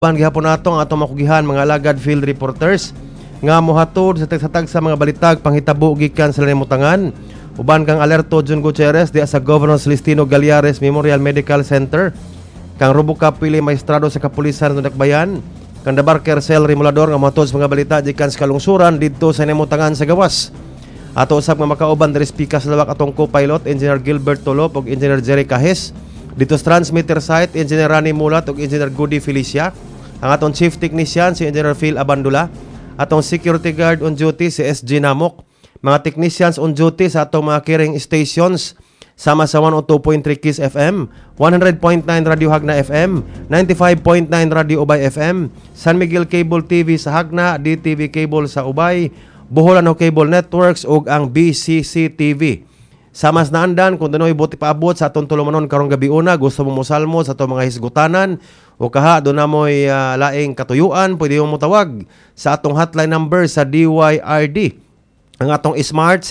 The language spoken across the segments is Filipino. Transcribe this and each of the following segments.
Gihapon nato ang atong makugihan mga alagad field reporters nga mohatod sa tagtatag sa mga balitag panghitabo gikan sa limutangan. Uban kang Alerto Jun Gutierrez di sa Governor Celestino Gallares Memorial Medical Center, kang Rubuka Pili Maestrado sa Kapulisan ng Dakbayan, kang Dabarker Cel Rimulador nga mohatod sa mga balita gikan sa kalungsuran didto sa limutangan sa gawas. Ato usab nga makauban diri speaker sa lawak atong co-pilot Engineer Gilbert Tolop ug Engineer Jerry Cajes, dito sa transmitter site Engineer Rani Mulat ug Engineer Goody Felicia. Ang atong chief technician si Engineer Phil Abandula, atong security guard on duty si SG Namok, mga technicians on duty sa atong mga carrying stations sama sa 102.3 Kiss FM, 100.9 Radio Hagna FM, 95.9 Radio Ubay FM, San Miguel Cable TV sa Hagna, DTV Cable sa Ubay, Boholano Cable Networks ug ang BCC TV. Samas na andan kung danoy buti paabot sa atong tulumanon karong gabi una, gusto mo mosalmo sa atong mga hisgutanan o kaha do na mo'y laing katuyuan, pwede mo mutawag sa atong hotline number sa DYRD. Ang atong Smart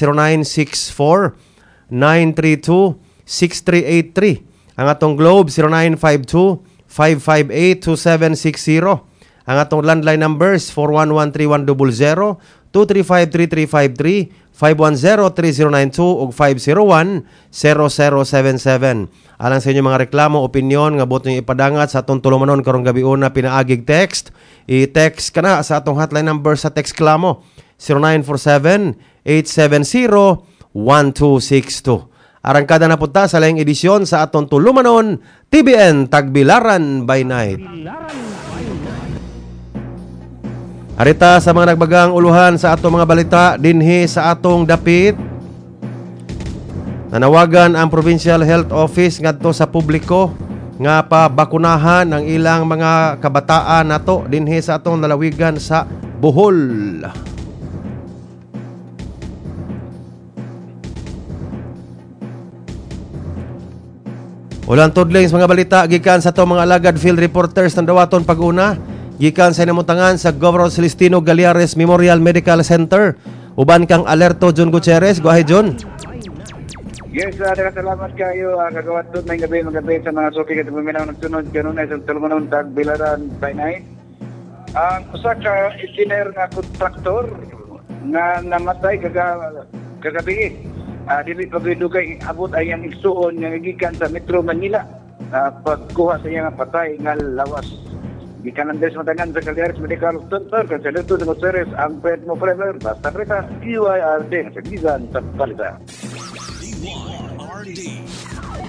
0964-932-6383. Ang atong Globe 0952-558-2760. Ang atong landline numbers 411-3100, 235-3353, 510-3092 ug 501-0077. Alang sa inyo mga reklamo, opinyon nga buot nyo ipadangat sa atong tulumanon karong gabi una pinaagig text, i-text ka na sa atong hotline number sa text klamo 0947-870-1262. Arangkada na punta sa laing edisyon sa atong tulumanon TBN Tagbilaran by Night. Harita sa mga nagbagang uluhan sa atong mga balita dinhi sa atong dapit. Nanawagan ang Provincial Health Office ngadto sa publiko nga pabakunahan ang ilang mga kabataan nato dinhi sa atong lalawigan sa Bohol. Ulang tudling sa mga balita gikan sa atong mga alagad field reporters ng dawaton pag-una. Gikan sa namutangan sa Governor Celestino Gallares Memorial Medical Center. Uban kang Alerto Jun Gutierrez. Go ahead, Jun. Yes, salamat kayo. Kagawad doon na gabi sa mga suki at buminaw ng sunod. Ganun na isang tulumanon Tagbilaran by Night. Ang usa ka engineer nga kontraktor nga namatay kagabi. Dili pagdugay abot ay ang igsuon nga gikan sa Metro Manila. Pagkuha sa iyang patay nga lawas. Gikan ang desmatangan sa Gallares Medical Center, Kanselerto de Moceres, ang pwede mo forever, basta rita, DYRD, sa Gizan, sa Palita. DYRD.